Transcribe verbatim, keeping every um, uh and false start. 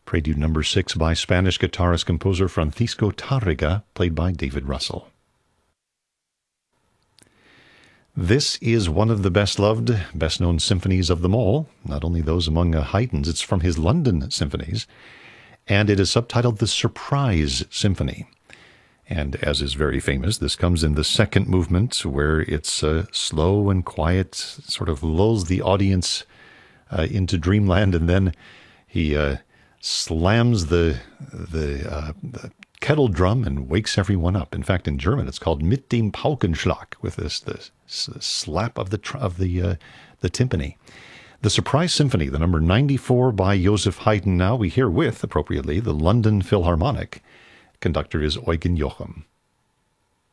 Prelude number six by Spanish guitarist-composer Francisco Tárrega, played by David Russell. This is one of the best-loved, best-known symphonies of them all, not only those among uh, Haydn's, it's from his London symphonies, and it is subtitled The Surprise Symphony. And as is very famous, this comes in the second movement, where it's uh, slow and quiet, sort of lulls the audience uh, into dreamland, and then he uh, slams the, the, uh, the kettle drum and wakes everyone up. In fact, in German, it's called Mit dem Paukenschlag, with this, this slap of the of the uh, the timpani. The Surprise Symphony, the number ninety-four by Joseph Haydn. Now we hear with, appropriately, the London Philharmonic. Conductor is Eugen Jochum.